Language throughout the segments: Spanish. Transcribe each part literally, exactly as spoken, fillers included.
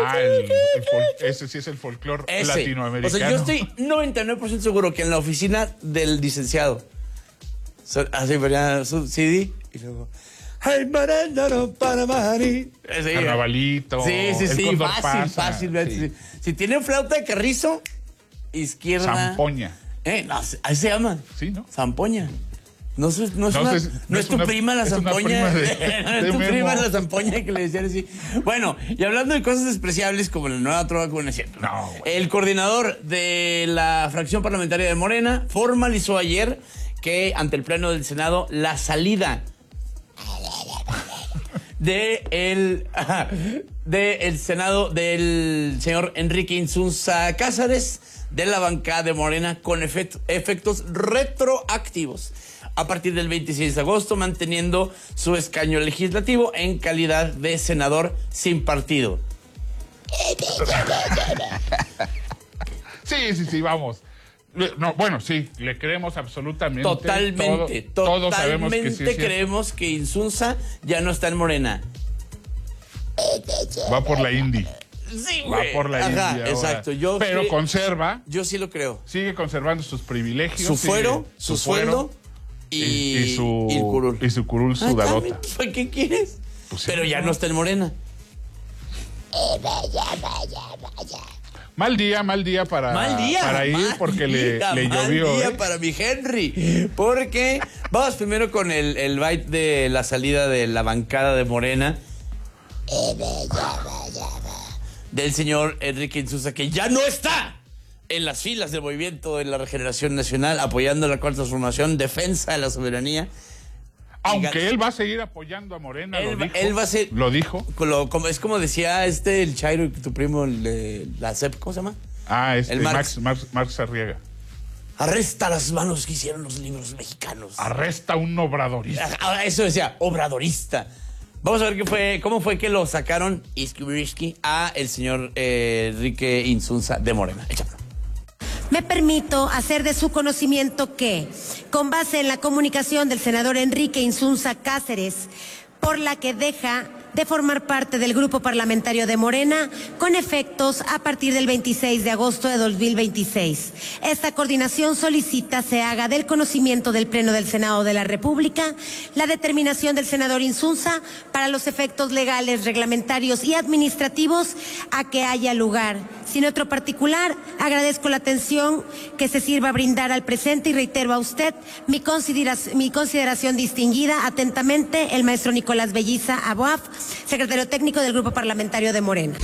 Ah, el, el fol- ese sí es el folclore latinoamericano. O sea, yo estoy noventa y nueve por ciento seguro que en la oficina del licenciado, so- así ponía su C D y luego... Ay, marándaro, para Mari. Ese, Carnavalito. Sí, sí, el sí, Cóndor fácil, pasa, fácil. sí. Si, si tienen flauta de carrizo, izquierda. Zampoña. Eh, no, así se llama. Sí, ¿no? Zampoña. No, es- no, es, No, una- es- no no es es tu una- prima la es una zampoña. prima de- No es de tu Memo. prima la zampoña que le decían así. Bueno, y hablando de cosas despreciables como la nueva trova con es cierto. No, güey. El coordinador de la fracción parlamentaria de Morena formalizó ayer que ante el Pleno del Senado la salida de el, de el Senado del señor Enrique Insunza Cáceres de la bancada de Morena con efect- efectos retroactivos a partir del veintiséis de agosto, manteniendo su escaño legislativo en calidad de senador sin partido. Sí, sí, sí, vamos. No, bueno, sí, le creemos absolutamente. Totalmente, todo- todos sabemos que sí totalmente es cierto. creemos que Insunza ya no está en Morena. Va por la Indy. Sí, Va güey. por la Ajá, Indy ahora. exacto. Yo Pero sí- conserva, Yo sí lo creo. sigue conservando sus privilegios. Su sigue- fuero, su, sueldo y, y, y su, y el curul. y su curul Ah, sudadota. también, pues, ¿qué quieres? Pues sí, Pero ya ¿no? no está en Morena. Mal día, mal día para, Mal día. para ir mal porque le, día, le mal llovió. día ¿eh? para mi Henry. Porque vamos primero con el, el byte de la salida de la bancada de Morena. Del señor Enrique Insunza, que ya no está en las filas del movimiento de la Regeneración Nacional, apoyando la cuarta transformación, defensa de la soberanía. Aunque él va a seguir apoyando a Morena, Él lo va- dijo. él va a ser- Lo dijo. Con lo- como, es como decía este, el Chairo, tu primo, el de la C E P, ¿cómo se llama? Ah, este, El Marx. Marx, Marx, Marx Arriaga. Arresta las manos que hicieron los libros mexicanos. Arresta a un obradorista. Ah, eso decía, obradorista. Vamos a ver qué fue, cómo fue que lo sacaron Iski a el señor eh, Enrique Insunza de Morena. Échalo. Me permito hacer de su conocimiento que, con base en la comunicación del senador Enrique Insunza Cáceres, por la que deja de formar parte del grupo parlamentario de Morena, con efectos a partir del veintiséis de agosto de dos mil veintiséis. Esta coordinación solicita se haga del conocimiento del Pleno del Senado de la República la determinación del senador Insunza para los efectos legales, reglamentarios y administrativos a que haya lugar. Sin otro particular, agradezco la atención que se sirva a brindar al presente y reitero a usted mi, considera mi consideración distinguida. Atentamente, el maestro Nicolás Belliza Aboaf, secretario técnico del Grupo Parlamentario de Morena.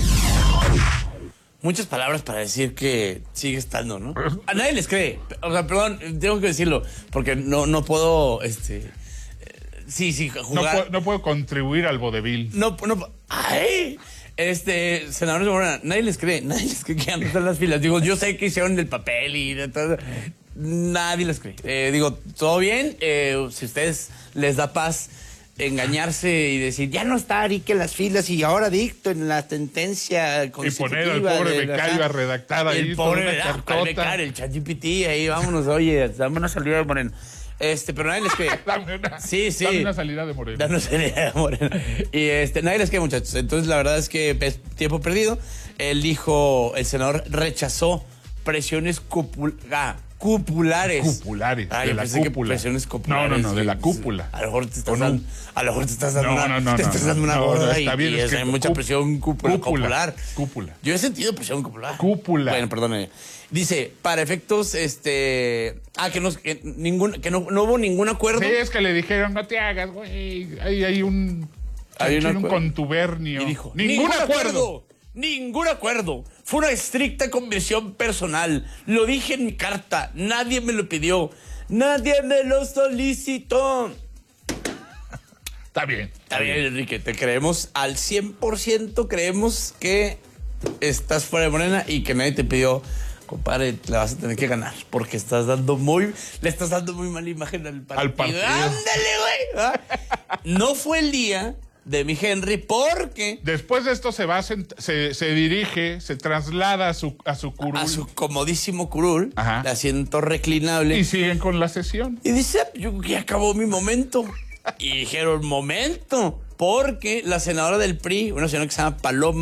Muchas palabras para decir que sigue estando, ¿no? A nadie les cree. O sea, perdón, tengo que decirlo, porque no, no puedo, este... eh, Sí, sí, No, jugar... puedo, no puedo contribuir al vodevil. No, no, ¡ay! Este, senadores de Morena, nadie les cree, nadie les cree que ya no están en las filas. Digo, yo sé que hicieron el papel y de todo. Nadie les cree. Eh, digo, todo bien, eh, si a ustedes les da paz engañarse y decir, ya no está Arique en las filas y ahora dicto en la sentencia Y consecutiva. poner al pobre de- becario ajá. a redactar ahí El toda pobre una ah, cartota. el becario, el ChatGPT, ahí vámonos, oye, dame una salida de Morena. Este, pero nadie les cree. Dame una, Sí, sí. dame una salida de Morena. Danos idea, Morena. Y este, nadie les cree, muchachos. Entonces, la verdad es que es tiempo perdido. Él dijo, el senador rechazó presiones cupul ah, cupulares. Cupulares, Ah, de yo la pensé que cúpula. presiones cupulares. No, no, no, de la cúpula. A lo mejor te estás ¿O no? dando, a lo mejor te estás dando No, una, no, no, te no, estás no, dando una no, no, gorda está y, bien y es, escrito. hay mucha Cup- presión cúpula, cúpula, popular. cúpula. Yo he sentido presión popular. Cúpula. Bueno, perdóneme. Dice, para efectos, este... Ah, que no, que ningún, que no, no hubo ningún acuerdo. Sí, es que le dijeron, no te hagas, güey. Hay, hay un... Hay un Hay un acuerdo. contubernio. Y dijo, ningún, acuerdo. Ningún acuerdo. Fue una estricta convicción personal. Lo dije en mi carta. Nadie me lo pidió. Nadie me lo solicitó. Está bien. Está bien, Enrique. Te creemos al cien por ciento. Creemos que estás fuera de Morena y que nadie te pidió. Compadre, le vas a tener que ganar porque estás dando muy... Le estás dando muy mala imagen al partido. Al partido. ¡Ándale, güey! ¿Ah? No fue el día de mi Henry porque... Después de esto se va, a sent- se, se dirige, se traslada a su, a su curul a su comodísimo curul, Ajá. de asiento reclinable. y siguen con la sesión. Y dice, yo creo que ya acabó mi momento. Y dijeron, momento, porque la senadora del P R I, una señora que se llama Paloma